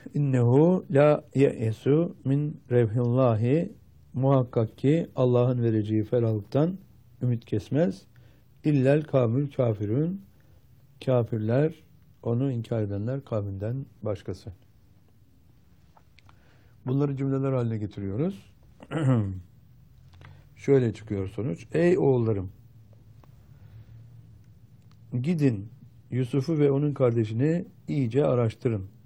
İnnehu la ye'esu min revhillahi, muhakkak ki Allah'ın vereceği ferahlıktan ümit kesmez. İllel kavmül kafirun, kafirler, onu inkar edenler kavminden başkası. Bunları cümleler haline getiriyoruz. Şöyle çıkıyor sonuç. Ey oğullarım, gidin Yusuf'u ve onun kardeşini iyice araştırın.